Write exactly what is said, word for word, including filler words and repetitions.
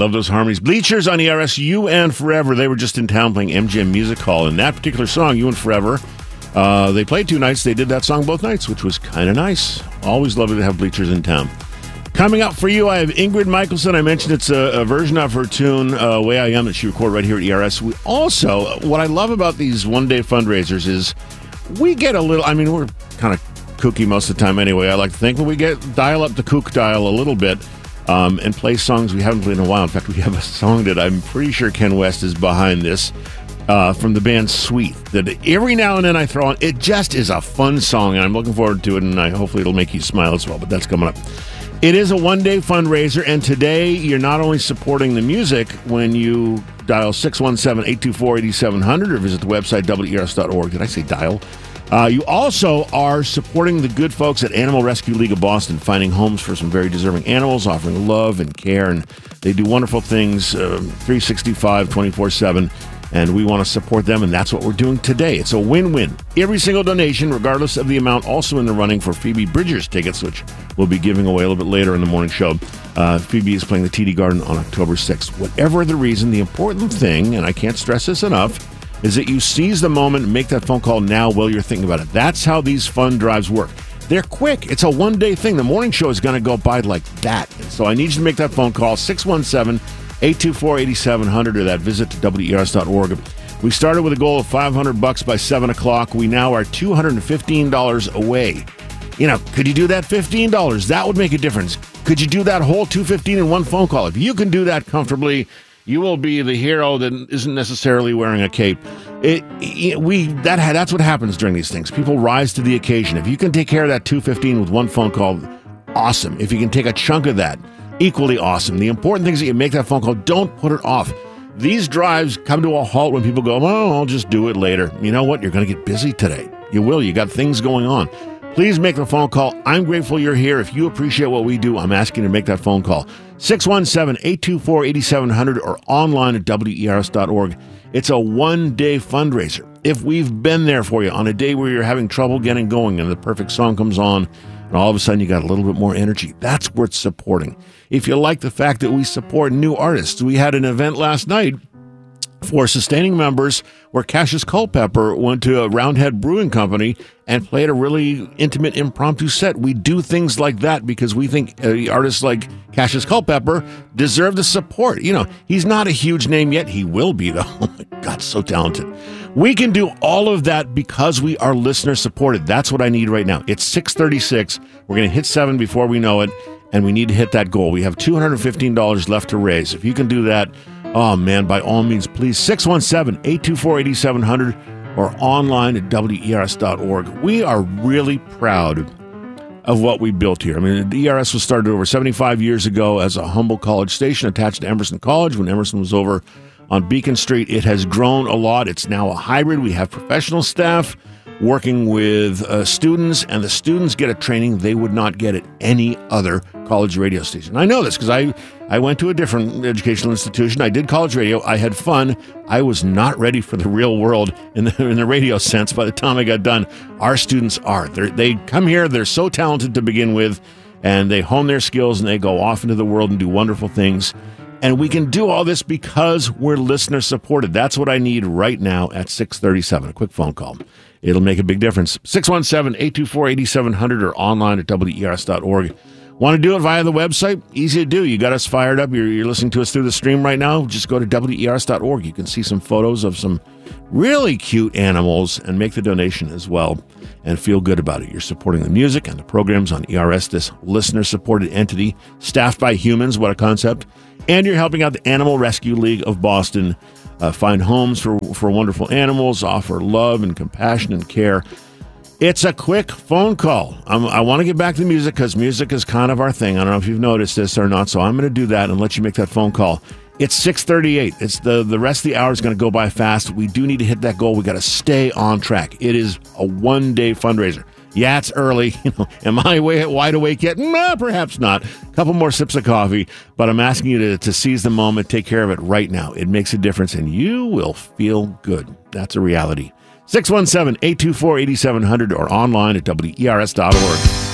love those harmonies. Bleachers on E R S, You and Forever. They were just in town playing M G M Music Hall. And that particular song, You and Forever, uh, they played two nights. They did that song both nights, which was kind of nice. Always lovely to have Bleachers in town. Coming up for you, I have Ingrid Michaelson. I mentioned it's a, a version of her tune, uh, Way I Am, that she recorded right here at E R S. We also, what I love about these one-day fundraisers is we get a little, I mean, we're kind of kooky most of the time anyway, I like to think, but we get dial up the kook dial a little bit um, and play songs we haven't played in a while. In fact, we have a song that I'm pretty sure Ken West is behind this uh, from the band Sweet that every now and then I throw on. It just is a fun song, and I'm looking forward to it, and I hopefully it'll make you smile as well, but that's coming up. It is a one-day fundraiser, and today you're not only supporting the music when you dial six one seven, eight two four, eight seven zero zero or visit the website W E R S dot org. Did I say dial? Uh, you also are supporting the good folks at Animal Rescue League of Boston, finding homes for some very deserving animals, offering love and care, and they do wonderful things uh, three sixty-five, twenty-four seven, and we want to support them, and that's what we're doing today. It's a win-win. Every single donation, regardless of the amount, also in the running for Phoebe Bridgers tickets, which we'll be giving away a little bit later in the morning show. Uh, Phoebe is playing the T D Garden on October sixth. Whatever the reason, the important thing, and I can't stress this enough, is that you seize the moment and make that phone call now while you're thinking about it. That's how these fund drives work. They're quick. It's a one-day thing. The morning show is going to go by like that. And so I need you to make that phone call, six one seven, eight two four, eight seven zero zero, or that visit to W E R S dot org. We started with a goal of five hundred bucks by seven o'clock. We now are two hundred fifteen dollars away. You know, could you do that fifteen dollars? That would make a difference. Could you do that whole two hundred fifteen dollars in one phone call? If you can do that comfortably, you will be the hero that isn't necessarily wearing a cape. It, it, we that that's what happens during these things. People rise to the occasion. If you can take care of that two hundred fifteen dollars with one phone call, awesome. If you can take a chunk of that, equally awesome. The important thing is that you make that phone call. Don't put it off. These drives come to a halt when people go, oh, I'll just do it later. You know what? You're going to get busy today. You will. You got things going on. Please make the phone call. I'm grateful you're here. If you appreciate what we do, I'm asking you to make that phone call. six one seven, eight two four, eight seven zero zero or online at W E R S dot org. It's a one-day fundraiser. If we've been there for you on a day where you're having trouble getting going and the perfect song comes on, and all of a sudden you got a little bit more energy, that's worth supporting. If you like the fact that we support new artists, we had an event last night for sustaining members where Cassius Culpepper went to a Roundhead Brewing Company and played a really intimate impromptu set. We do things like that because we think uh, artists like Cassius Culpepper deserve the support. You know, he's not a huge name yet. He will be, though. Oh, my God, so talented. We can do all of that because we are listener supported. That's what I need right now. It's six thirty-six. We're going to hit seven before we know it, and we need to hit that goal. We have two hundred fifteen dollars left to raise. If you can do that, oh, man, by all means, please, six one seven, eight two four, eight seven zero zero or online at W E R S dot org. We are really proud of what we built here. I mean, the E R S was started over seventy-five years ago as a humble college station attached to Emerson College when Emerson was over on Beacon Street. It has grown a lot. It's now a hybrid. We have professional staff working with uh, students, and the students get a training they would not get at any other college radio station. I know this because I, I went to a different educational institution. I did college radio. I had fun. I was not ready for the real world in the, in the radio sense by the time I got done. Our students are. They're, they come here. They're so talented to begin with, and they hone their skills, and they go off into the world and do wonderful things. And we can do all this because we're listener supported. That's what I need right now at six thirty-seven. A quick phone call. It'll make a big difference. six one seven, eight two four, eight seven zero zero or online at W E R S dot org. Want to do it via the website? Easy to do. You got us fired up. You're, you're listening to us through the stream right now. Just go to W E R S dot org. You can see some photos of some really cute animals and make the donation as well and feel good about it. You're supporting the music and the programs on E R S, this listener-supported entity staffed by humans. What a concept. And you're helping out the Animal Rescue League of Boston uh, find homes for, for wonderful animals, offer love and compassion and care. It's a quick phone call. I'm, I want to get back to music because music is kind of our thing. I don't know if you've noticed this or not, so I'm going to do that and let you make that phone call. It's six thirty-eight. It's the, the rest of the hour is going to go by fast. We do need to hit that goal. We got to stay on track. It is a one-day fundraiser. Yeah, it's early. You know, am I way, wide awake yet? No, perhaps not. A couple more sips of coffee, but I'm asking you to, to seize the moment, take care of it right now. It makes a difference, and you will feel good. That's a reality. six one seven, eight two four, eight seven zero zero or online at W E R S dot org.